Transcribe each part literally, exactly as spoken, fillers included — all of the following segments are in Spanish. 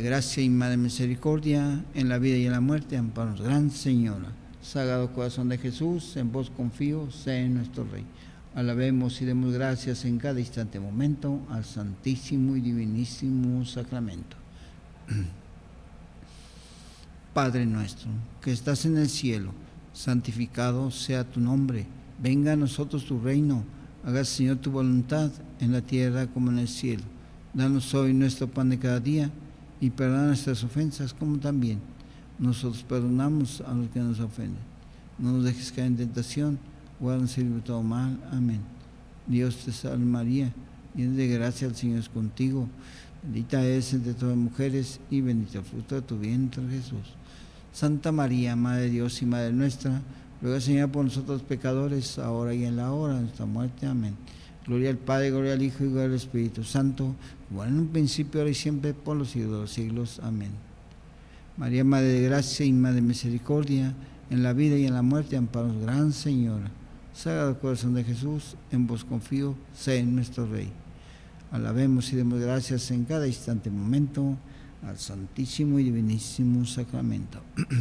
gracia y Madre de misericordia, en la vida y en la muerte, amparanos, Gran Señora. Sagrado Corazón de Jesús, en vos confío, sé nuestro Rey. Alabemos y demos gracias en cada instante momento al Santísimo y Divinísimo Sacramento. Padre nuestro, que estás en el cielo, santificado sea tu nombre. Venga a nosotros tu reino. Hágase, Señor, tu voluntad, en la tierra como en el cielo. Danos hoy nuestro pan de cada día, y perdona nuestras ofensas, como también nosotros perdonamos a los que nos ofenden. No nos dejes caer en tentación, guárdanos de todo mal. Amén. Dios te salve María, llena de gracia, el Señor es contigo. Bendita eres entre todas las mujeres, y bendito el fruto de tu vientre, Jesús. Santa María, Madre de Dios y Madre nuestra, ruega, Señor, por nosotros pecadores, ahora y en la hora de nuestra muerte. Amén. Gloria al Padre, gloria al Hijo y gloria al Espíritu Santo, como en un principio, ahora y siempre, por los siglos de los siglos. Amén. María, Madre de gracia y Madre de misericordia, en la vida y en la muerte, amparanos, Gran Señora. Sagrado Corazón de Jesús, en vos confío, sé nuestro Rey. Alabemos y demos gracias en cada instante momento al Santísimo y Divinísimo Sacramento.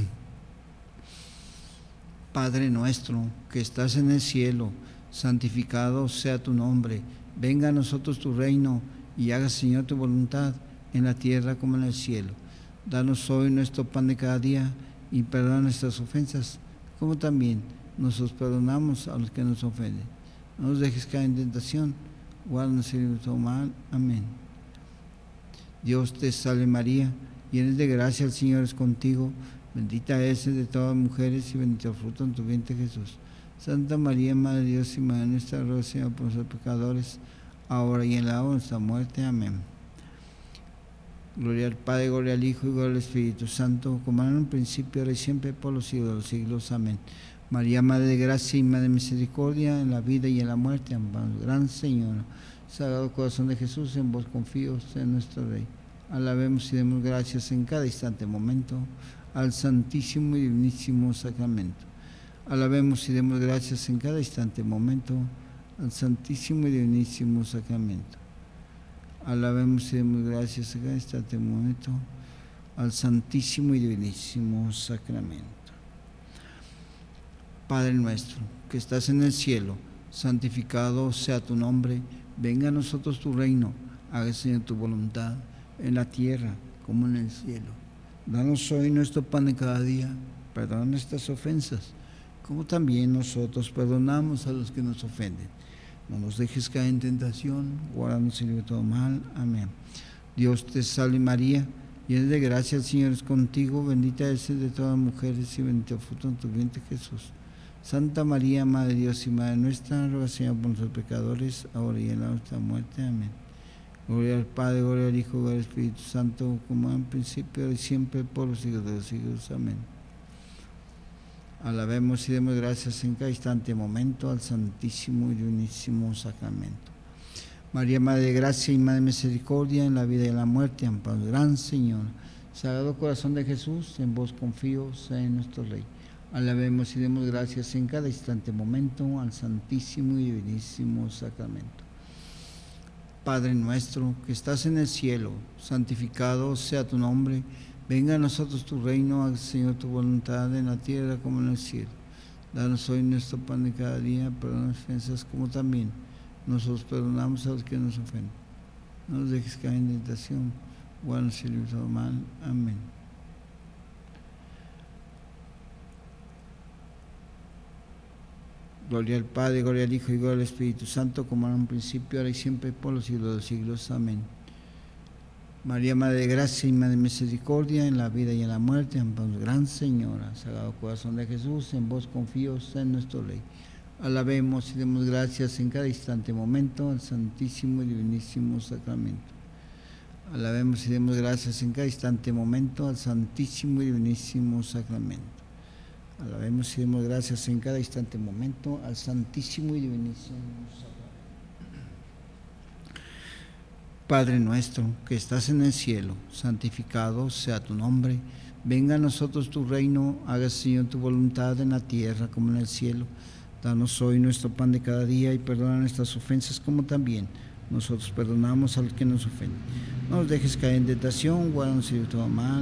Padre nuestro, que estás en el cielo, santificado sea tu nombre. Venga a nosotros tu reino, y haga, Señor, tu voluntad, en la tierra como en el cielo. Danos hoy nuestro pan de cada día, y perdona nuestras ofensas, como también nosotros perdonamos a los que nos ofenden. No nos dejes caer en tentación, guárdanos de todo mal. Amén. Dios te salve María, llena de gracia, el Señor es contigo. Bendita eres de todas las mujeres, y bendito el fruto de tu vientre, Jesús. Santa María, Madre de Dios y Madre nuestra, ruega, Señor, por nosotros pecadores, ahora y en la hora de nuestra muerte. Amén. Gloria al Padre, gloria al Hijo y gloria al Espíritu Santo, como en un principio, ahora y siempre, por los siglos de los siglos. Amén. María, Madre de gracia y Madre de misericordia, en la vida y en la muerte, amparanos, Gran Señora. Sagrado Corazón de Jesús, en vos confío, sé nuestro Rey. Alabemos y demos gracias en cada instante momento al Santísimo y Divinísimo Sacramento. Alabemos y demos gracias en cada instante momento al Santísimo y Divinísimo Sacramento. Alabemos y demos gracias en cada instante momento al Santísimo y Divinísimo Sacramento. Padre nuestro, que estás en el cielo, santificado sea tu nombre. Venga a nosotros tu reino. Hágase, Señor, tu voluntad, en la tierra como en el cielo. Danos hoy nuestro pan de cada día. Perdona nuestras ofensas, como también nosotros perdonamos a los que nos ofenden. No nos dejes caer en tentación, guárdanos de todo mal. Amén. Dios te salve María, llena de gracia, el Señor es contigo. Bendita eres de todas las mujeres, y bendito el fruto de tu vientre, Jesús. Santa María, Madre de Dios y Madre nuestra, ruega, Señor, por nosotros pecadores, ahora y en la hora de nuestra muerte. Amén. Gloria al Padre, gloria al Hijo, gloria al Espíritu Santo, como en principio, ahora y siempre, por los siglos de los siglos. Amén. Alabemos y demos gracias en cada instante momento al Santísimo y Divinísimo Sacramento. María, Madre de gracia y Madre de misericordia, en la vida y en la muerte, amparanos, Gran Señor. Sagrado Corazón de Jesús, en vos confío, sé nuestro Rey. Alabemos y demos gracias en cada instante momento al Santísimo y Divinísimo Sacramento. Padre nuestro, que estás en el cielo, santificado sea tu nombre. Venga a nosotros tu reino, haga, Señor, tu voluntad, en la tierra como en el cielo. Danos hoy nuestro pan de cada día, perdona nuestras ofensas, como también nosotros perdonamos a los que nos ofenden. No nos dejes caer en tentación, guárdanos de todo mal. Amén. Gloria al Padre, gloria al Hijo y gloria al Espíritu Santo, como en un principio, ahora y siempre, por los siglos de los siglos. Amén. María, Madre de gracia y Madre de misericordia, en la vida y en la muerte, amparanos, Gran Señora. Sagrado Corazón de Jesús, en vos confío, sé nuestro Rey. Alabemos y demos gracias en cada instante momento al Santísimo y Divinísimo Sacramento. Alabemos y demos gracias en cada instante momento al Santísimo y Divinísimo Sacramento. Alabemos y demos gracias en cada instante momento al Santísimo y Divinísimo Sacramento. Padre nuestro, que estás en el cielo, santificado sea tu nombre. Venga a nosotros tu reino, hágase, Señor, tu voluntad, en la tierra como en el cielo. Danos hoy nuestro pan de cada día, y perdona nuestras ofensas, como también nosotros perdonamos a los que nos ofenden. No nos dejes caer en tentación, guárdanos de todo mal.